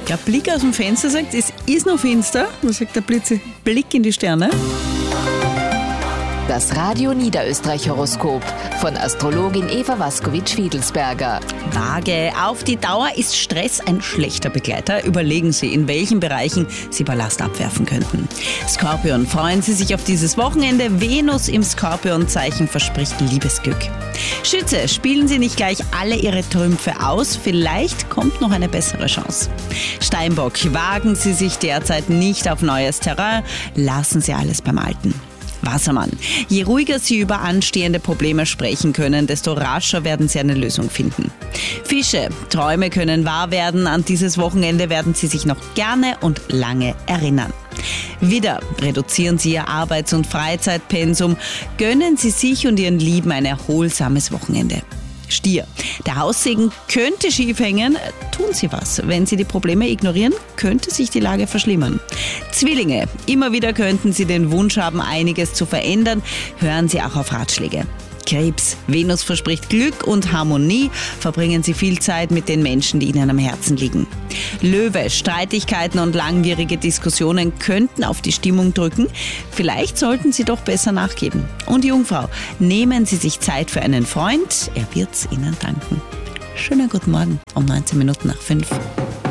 Der Blick aus dem Fenster sagt, es ist noch finster. Was sagt der Blitze? Blick in die Sterne. Das Radio Niederösterreich-Horoskop von Astrologin Eva Waskowitsch-Fiedelsberger. Waage, auf die Dauer ist Stress ein schlechter Begleiter. Überlegen Sie, in welchen Bereichen Sie Ballast abwerfen könnten. Skorpion, freuen Sie sich auf dieses Wochenende. Venus im Skorpionzeichen verspricht Liebesglück. Schütze, spielen Sie nicht gleich alle Ihre Trümpfe aus. Vielleicht kommt noch eine bessere Chance. Steinbock, wagen Sie sich derzeit nicht auf neues Terrain. Lassen Sie alles beim Alten. Wassermann, je ruhiger Sie über anstehende Probleme sprechen können, desto rascher werden Sie eine Lösung finden. Fische, Träume können wahr werden. An dieses Wochenende werden Sie sich noch gerne und lange erinnern. Widder, reduzieren Sie Ihr Arbeits- und Freizeitpensum. Gönnen Sie sich und Ihren Lieben ein erholsames Wochenende. Stier, der Haussegen könnte schief hängen. Tun Sie was. Wenn Sie die Probleme ignorieren, könnte sich die Lage verschlimmern. Zwillinge, immer wieder könnten Sie den Wunsch haben, einiges zu verändern. Hören Sie auch auf Ratschläge. Krebs, Venus verspricht Glück und Harmonie. Verbringen Sie viel Zeit mit den Menschen, die Ihnen am Herzen liegen. Löwe, Streitigkeiten und langwierige Diskussionen könnten auf die Stimmung drücken. Vielleicht sollten Sie doch besser nachgeben. Und Jungfrau, nehmen Sie sich Zeit für einen Freund. Er wird's Ihnen danken. Schönen guten Morgen um 19 Minuten nach 5.